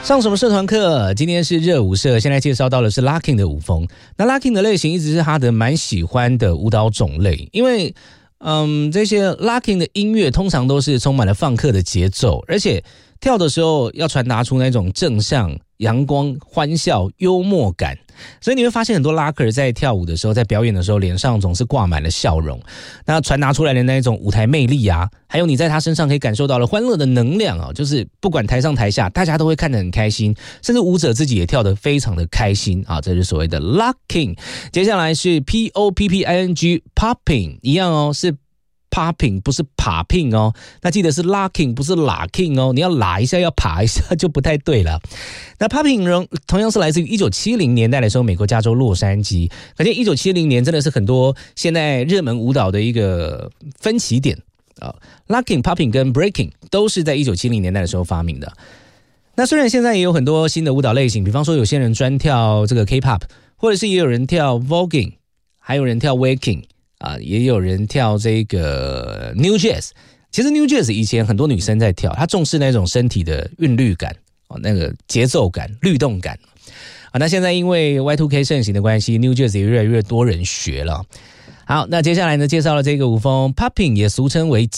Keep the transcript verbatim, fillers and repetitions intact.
上什么社团课？今天是热舞社，现在介绍到的是 Locking 的舞风。那 Locking 的类型一直是他的蛮喜欢的舞蹈种类，因为嗯，这些 Locking 的音乐通常都是充满了放克的节奏，而且跳的时候要传达出那种正向、阳光、欢笑、幽默感。所以你会发现很多 Locker 在跳舞的时候，在表演的时候，脸上总是挂满了笑容，那传达出来的那种舞台魅力啊，还有你在他身上可以感受到了欢乐的能量啊，就是不管台上台下，大家都会看得很开心，甚至舞者自己也跳得非常的开心啊，这是所谓的 Locking。接下来是 P O P P I N G Popping， 一样哦，是Popping 不是 Popping 哦，那记得是 Locking 不是 Locking 哦，你要拉一下要爬一下就不太对了。那 Popping 同样是来自于一九七零年代的时候，美国加州洛杉矶，可见一九七零年真的是很多现在热门舞蹈的一个分歧点啊。Locking、Popping 跟 Breaking 都是在一九七零年代的时候发明的。那虽然现在也有很多新的舞蹈类型，比方说有些人专跳这个 K-pop， 或者是也有人跳 Voguing， 还有人跳 Waking。啊，也有人跳这个 New Jazz。其实 New Jazz 以前很多女生在跳，她重视那种身体的韵律感，那个节奏感、律动感。啊，那现在因为 Y 二 K 盛行的关系 ，New Jazz 也越来越多人学了。好，那接下来呢，介绍了这个舞风 Popping， 也俗称为